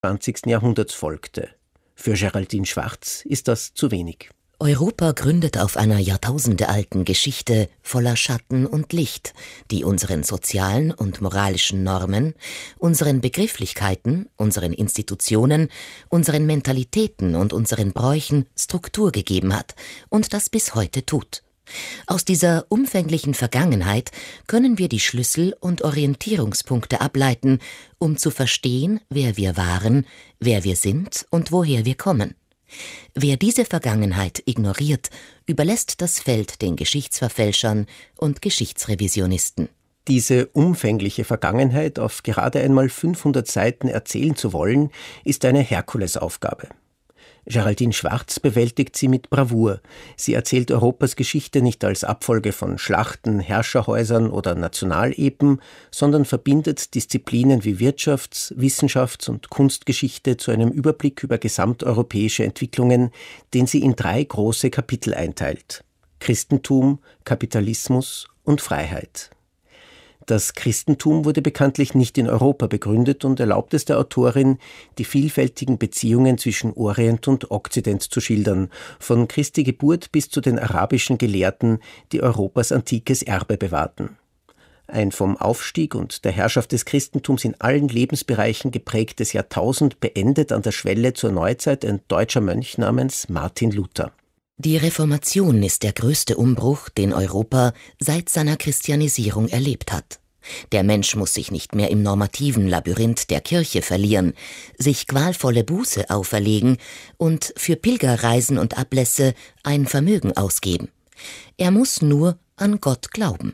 20. Jahrhunderts folgte. Für Geraldine Schwarz ist das zu wenig. Europa gründet auf einer jahrtausendealten Geschichte voller Schatten und Licht, die unseren sozialen und moralischen Normen, unseren Begrifflichkeiten, unseren Institutionen, unseren Mentalitäten und unseren Bräuchen Struktur gegeben hat und das bis heute tut. Aus dieser umfänglichen Vergangenheit können wir die Schlüssel und Orientierungspunkte ableiten, um zu verstehen, wer wir waren, wer wir sind und woher wir kommen. Wer diese Vergangenheit ignoriert, überlässt das Feld den Geschichtsverfälschern und Geschichtsrevisionisten. Diese umfängliche Vergangenheit auf gerade einmal 500 Seiten erzählen zu wollen, ist eine Herkulesaufgabe. Geraldine Schwarz bewältigt sie mit Bravour. Sie erzählt Europas Geschichte nicht als Abfolge von Schlachten, Herrscherhäusern oder Nationalepen, sondern verbindet Disziplinen wie Wirtschafts-, Wissenschafts- und Kunstgeschichte zu einem Überblick über gesamteuropäische Entwicklungen, den sie in 3 große Kapitel einteilt: Christentum, Kapitalismus und Freiheit. Das Christentum wurde bekanntlich nicht in Europa begründet und erlaubt es der Autorin, die vielfältigen Beziehungen zwischen Orient und Okzident zu schildern, von Christi Geburt bis zu den arabischen Gelehrten, die Europas antikes Erbe bewahrten. Ein vom Aufstieg und der Herrschaft des Christentums in allen Lebensbereichen geprägtes Jahrtausend beendet an der Schwelle zur Neuzeit ein deutscher Mönch namens Martin Luther. Die Reformation ist der größte Umbruch, den Europa seit seiner Christianisierung erlebt hat. Der Mensch muss sich nicht mehr im normativen Labyrinth der Kirche verlieren, sich qualvolle Buße auferlegen und für Pilgerreisen und Ablässe ein Vermögen ausgeben. Er muss nur an Gott glauben.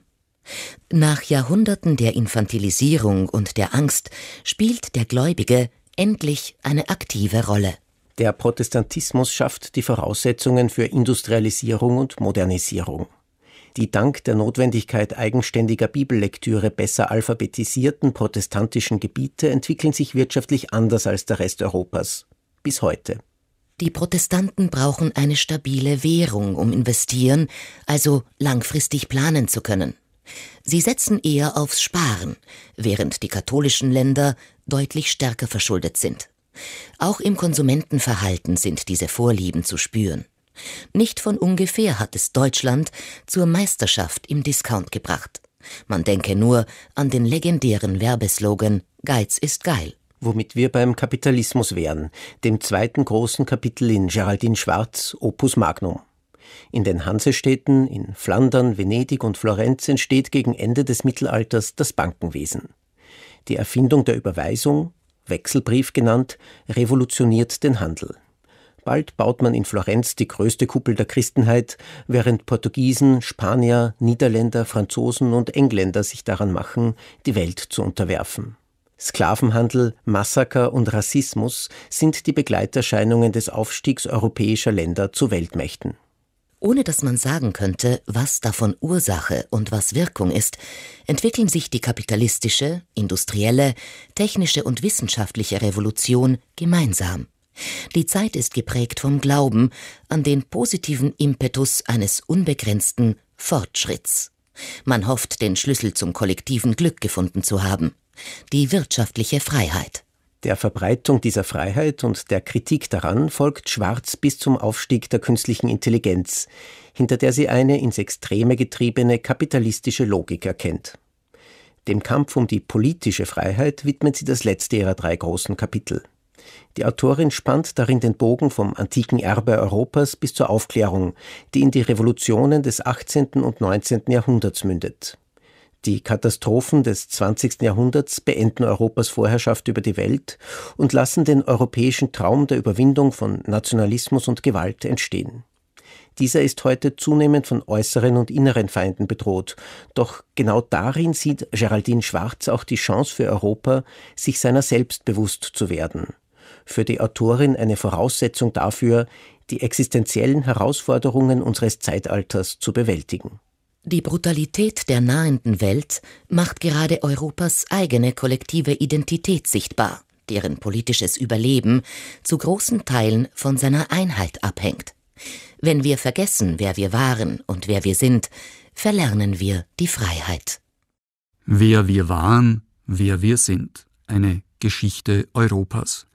Nach Jahrhunderten der Infantilisierung und der Angst spielt der Gläubige endlich eine aktive Rolle. Der Protestantismus schafft die Voraussetzungen für Industrialisierung und Modernisierung. Die dank der Notwendigkeit eigenständiger Bibellektüre besser alphabetisierten protestantischen Gebiete entwickeln sich wirtschaftlich anders als der Rest Europas. Bis heute. Die Protestanten brauchen eine stabile Währung, um investieren, also langfristig planen zu können. Sie setzen eher aufs Sparen, während die katholischen Länder deutlich stärker verschuldet sind. Auch im Konsumentenverhalten sind diese Vorlieben zu spüren. Nicht von ungefähr hat es Deutschland zur Meisterschaft im Discount gebracht. Man denke nur an den legendären Werbeslogan »Geiz ist geil«. Womit wir beim Kapitalismus wären, dem 2. großen Kapitel in Geraldine Schwarz' Opus Magnum. In den Hansestädten, in Flandern, Venedig und Florenz entsteht gegen Ende des Mittelalters das Bankenwesen. Die Erfindung der Überweisung, Wechselbrief genannt, revolutioniert den Handel. Bald baut man in Florenz die größte Kuppel der Christenheit, während Portugiesen, Spanier, Niederländer, Franzosen und Engländer sich daran machen, die Welt zu unterwerfen. Sklavenhandel, Massaker und Rassismus sind die Begleiterscheinungen des Aufstiegs europäischer Länder zu Weltmächten. Ohne dass man sagen könnte, was davon Ursache und was Wirkung ist, entwickeln sich die kapitalistische, industrielle, technische und wissenschaftliche Revolution gemeinsam. Die Zeit ist geprägt vom Glauben an den positiven Impetus eines unbegrenzten Fortschritts. Man hofft, den Schlüssel zum kollektiven Glück gefunden zu haben: die wirtschaftliche Freiheit. Der Verbreitung dieser Freiheit und der Kritik daran folgt Schwarz bis zum Aufstieg der künstlichen Intelligenz, hinter der sie eine ins Extreme getriebene kapitalistische Logik erkennt. Dem Kampf um die politische Freiheit widmet sie das letzte ihrer 3 großen Kapitel. Die Autorin spannt darin den Bogen vom antiken Erbe Europas bis zur Aufklärung, die in die Revolutionen des 18. und 19. Jahrhunderts mündet. Die Katastrophen des 20. Jahrhunderts beenden Europas Vorherrschaft über die Welt und lassen den europäischen Traum der Überwindung von Nationalismus und Gewalt entstehen. Dieser ist heute zunehmend von äußeren und inneren Feinden bedroht. Doch genau darin sieht Geraldine Schwarz auch die Chance für Europa, sich seiner selbst bewusst zu werden. Für die Autorin eine Voraussetzung dafür, die existenziellen Herausforderungen unseres Zeitalters zu bewältigen. Die Brutalität der nahenden Welt macht gerade Europas eigene kollektive Identität sichtbar, deren politisches Überleben zu großen Teilen von seiner Einheit abhängt. Wenn wir vergessen, wer wir waren und wer wir sind, verlernen wir die Freiheit. Wer wir waren, wer wir sind. Eine Geschichte Europas.